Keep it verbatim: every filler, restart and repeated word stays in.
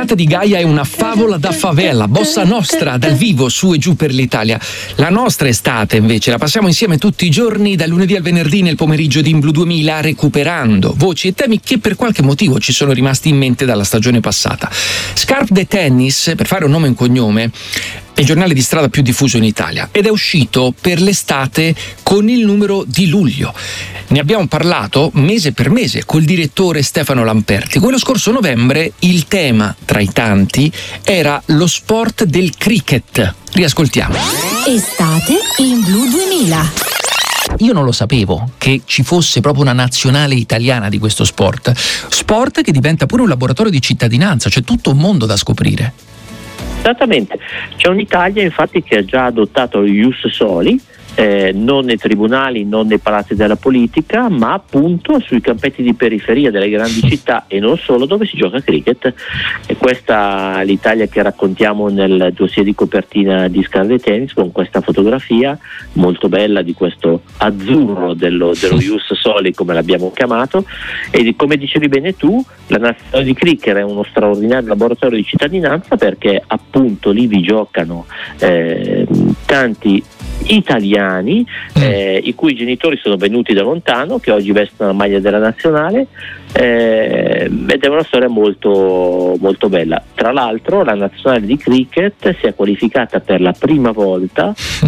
L'estate di Gaia è una favola da favela, bossa nostra dal vivo su e giù per l'Italia. La nostra estate invece la passiamo insieme tutti i giorni dal lunedì al venerdì nel pomeriggio di Inblu duemila, recuperando voci e temi che per qualche motivo ci sono rimasti in mente dalla stagione passata. Scarpe de Tennis, per fare un nome e un cognome, è il giornale di strada più diffuso in Italia ed è uscito per l'estate con il numero di luglio. Ne abbiamo parlato mese per mese col direttore Stefano Lamperti. Quello scorso novembre il tema, tra i tanti, era lo sport del cricket. Riascoltiamo. Estate Inblu duemila. Io non lo sapevo che ci fosse proprio una nazionale italiana di questo sport. Sport che diventa pure un laboratorio di cittadinanza, c'è tutto un mondo da scoprire. Esattamente, c'è un'Italia infatti che ha già adottato lo Ius Soli, eh, non nei tribunali, non nei palazzi della politica, ma appunto sui campetti di periferia delle grandi città e non solo, dove si gioca a cricket. E questa è l'Italia che raccontiamo nel dossier di copertina di Scarpe de Tennis, con questa fotografia molto bella di questo azzurro dello, dello Ius Soli, come l'abbiamo chiamato, e come dicevi bene tu, la nazionale di cricket è uno straordinario laboratorio di cittadinanza, perché appunto lì vi giocano eh, tanti italiani eh, i cui genitori sono venuti da lontano, che oggi vestono la maglia della nazionale, eh, ed è una storia molto, molto bella. Tra l'altro la nazionale di cricket si è qualificata per la prima volta